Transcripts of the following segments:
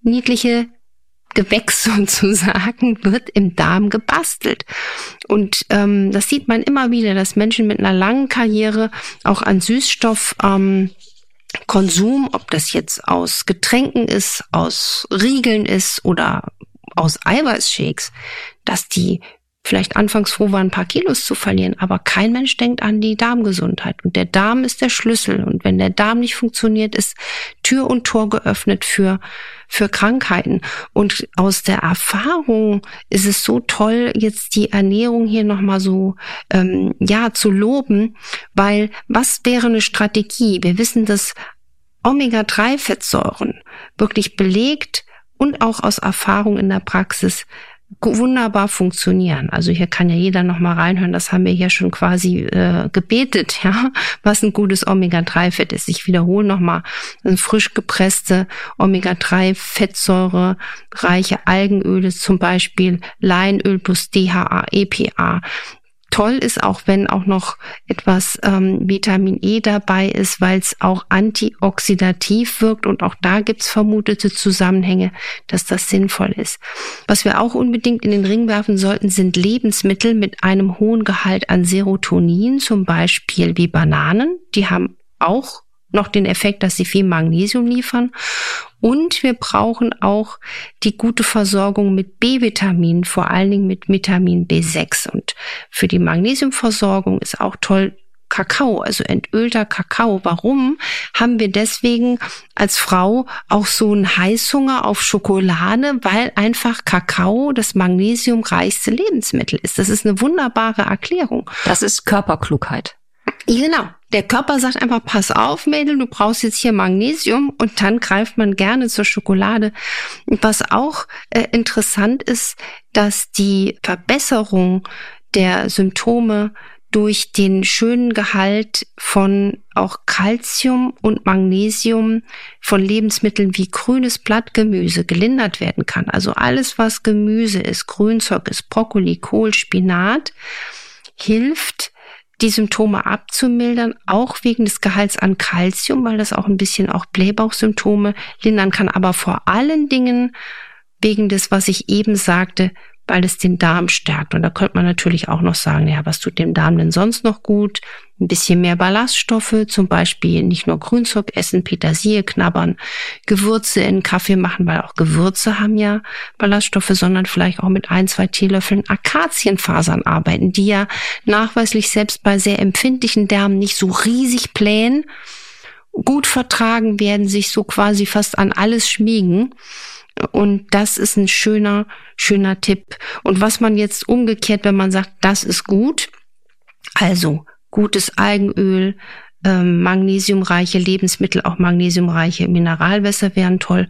niedliche Gewächs sozusagen wird im Darm gebastelt. Und das sieht man immer wieder, dass Menschen mit einer langen Karriere auch an Süßstoffkonsum, ob das jetzt aus Getränken ist, aus Riegeln ist oder aus Eiweißshakes, dass die vielleicht anfangs froh waren, ein paar Kilos zu verlieren, aber kein Mensch denkt an die Darmgesundheit. Und der Darm ist der Schlüssel. Und wenn der Darm nicht funktioniert, ist Tür und Tor geöffnet für Krankheiten. Und aus der Erfahrung ist es so toll, jetzt die Ernährung hier nochmal so zu loben, weil was wäre eine Strategie? Wir wissen, dass Omega-3-Fettsäuren wirklich belegt und auch aus Erfahrung in der Praxis wunderbar funktionieren. Also hier kann ja jeder noch mal reinhören, das haben wir hier schon quasi gebetet, ja, was ein gutes Omega-3-Fett ist. Ich wiederhole noch mal, frisch gepresste Omega-3-Fettsäure reiche Algenöle, zum Beispiel Leinöl plus DHA, EPA. Toll ist auch, wenn auch noch etwas Vitamin E dabei ist, weil es auch antioxidativ wirkt und auch da gibt's vermutete Zusammenhänge, dass das sinnvoll ist. Was wir auch unbedingt in den Ring werfen sollten, sind Lebensmittel mit einem hohen Gehalt an Serotonin, zum Beispiel wie Bananen. Die haben auch noch den Effekt, dass sie viel Magnesium liefern. Und wir brauchen auch die gute Versorgung mit B-Vitaminen, vor allen Dingen mit Vitamin B6. Und für die Magnesiumversorgung ist auch toll Kakao, also entölter Kakao. Warum haben wir deswegen als Frau auch so einen Heißhunger auf Schokolade? Weil einfach Kakao das magnesiumreichste Lebensmittel ist. Das ist eine wunderbare Erklärung. Das ist Körperklugheit. Genau. Der Körper sagt einfach, pass auf, Mädel, du brauchst jetzt hier Magnesium, und dann greift man gerne zur Schokolade. Was auch interessant ist, dass die Verbesserung der Symptome durch den schönen Gehalt von auch Calcium und Magnesium von Lebensmitteln wie grünes Blattgemüse gelindert werden kann. Also alles, was Gemüse ist, Grünzeug ist, Brokkoli, Kohl, Spinat, hilft, die Symptome abzumildern, auch wegen des Gehalts an Calcium, weil das auch ein bisschen auch Blähbauchsymptome lindern kann, aber vor allen Dingen wegen des, was ich eben sagte, weil es den Darm stärkt. Und da könnte man natürlich auch noch sagen, ja, was tut dem Darm denn sonst noch gut? Ein bisschen mehr Ballaststoffe, zum Beispiel nicht nur Grünzeug essen, Petersilie knabbern, Gewürze in Kaffee machen, weil auch Gewürze haben ja Ballaststoffe, sondern vielleicht auch mit 1-2 Teelöffeln Akazienfasern arbeiten, die ja nachweislich selbst bei sehr empfindlichen Darmen nicht so riesig blähen, gut vertragen werden, sich so quasi fast an alles schmiegen. Und das ist ein schöner Tipp. Und was man jetzt umgekehrt, wenn man sagt, das ist gut, also gutes Algenöl, magnesiumreiche Lebensmittel, auch magnesiumreiche Mineralwässer wären toll,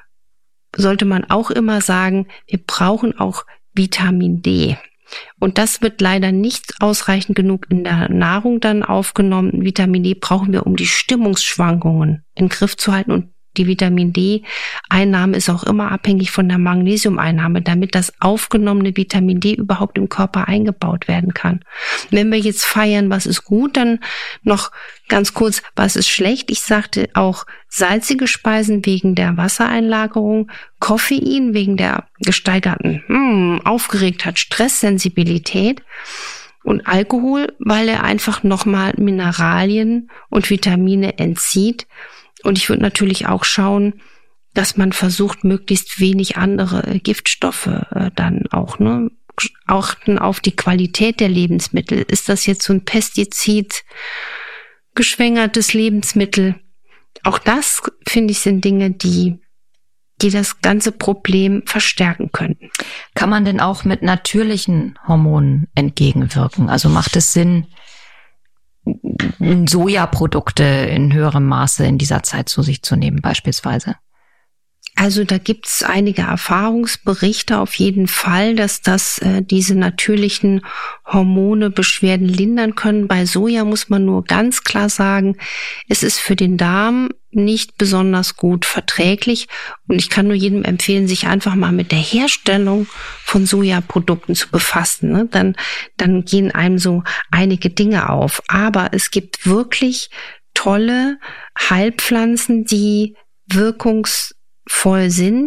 sollte man auch immer sagen, wir brauchen auch Vitamin D. Und das wird leider nicht ausreichend genug in der Nahrung dann aufgenommen. Vitamin D brauchen wir, um die Stimmungsschwankungen in den Griff zu halten, und die Vitamin D-Einnahme ist auch immer abhängig von der Magnesiumeinnahme, damit das aufgenommene Vitamin D überhaupt im Körper eingebaut werden kann. Wenn wir jetzt feiern, was ist gut, dann noch ganz kurz, was ist schlecht. Ich sagte auch salzige Speisen wegen der Wassereinlagerung, Koffein wegen der gesteigerten Aufgeregtheit, Stresssensibilität, und Alkohol, weil er einfach nochmal Mineralien und Vitamine entzieht. Und ich würde natürlich auch schauen, dass man versucht, möglichst wenig andere Giftstoffe dann auch, achten auf die Qualität der Lebensmittel. Ist das jetzt so ein Pestizid geschwängertes Lebensmittel? Auch das, finde ich, sind Dinge, die das ganze Problem verstärken könnten. Kann man denn auch mit natürlichen Hormonen entgegenwirken? Also macht es Sinn, Sojaprodukte in höherem Maße in dieser Zeit zu sich zu nehmen, beispielsweise? Also da gibt's einige Erfahrungsberichte auf jeden Fall, dass diese natürlichen Hormone Beschwerden lindern können. Bei Soja muss man nur ganz klar sagen, es ist für den Darm nicht besonders gut verträglich. Und ich kann nur jedem empfehlen, sich einfach mal mit der Herstellung von Sojaprodukten zu befassen. Dann gehen einem so einige Dinge auf. Aber es gibt wirklich tolle Heilpflanzen, die wirkungsvoll sind.